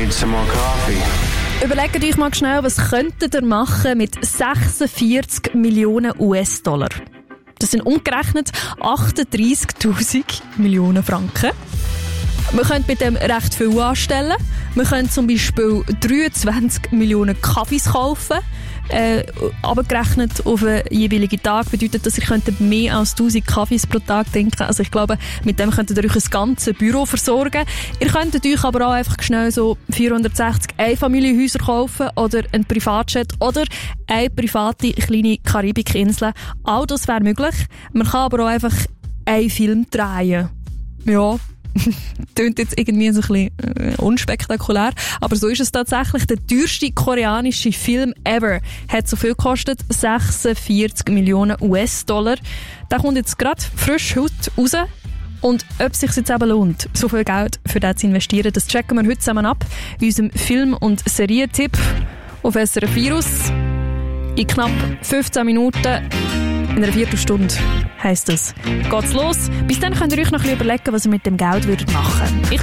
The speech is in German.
need some more coffee. Überlegt euch mal schnell, was könntet ihr machen mit 46 Millionen US-Dollar? Das sind umgerechnet 38.000 Millionen Franken. Man könnte mit dem recht viel anstellen. Man könnte zum Beispiel 23 Millionen Kaffees kaufen. Abgerechnet auf einen jeweiligen Tag bedeutet das, ihr könntet mehr als 1000 Kaffees pro Tag trinken. Also ich glaube, mit dem könntet ihr euch ein ganzes Büro versorgen. Ihr könntet euch aber auch einfach schnell so 460 Einfamilienhäuser kaufen oder einen Privatjet oder eine private kleine Karibikinsel. All das wäre möglich. Man kann aber auch einfach einen Film drehen. Ja. Tönt jetzt irgendwie so ein bisschen unspektakulär, aber so ist es tatsächlich. Der teuerste koreanische Film ever hat so viel gekostet, 46 Millionen US-Dollar. Der kommt jetzt gerade frisch heute raus. Und ob es sich jetzt eben lohnt, so viel Geld für das zu investieren, das checken wir heute zusammen ab in unserem Film- und Serientipp auf SRF Virus. In knapp 15 Minuten, in einer Viertelstunde heisst es, geht's los. Bis dann könnt ihr euch noch ein bisschen überlegen, was ihr mit dem Geld machen würdet.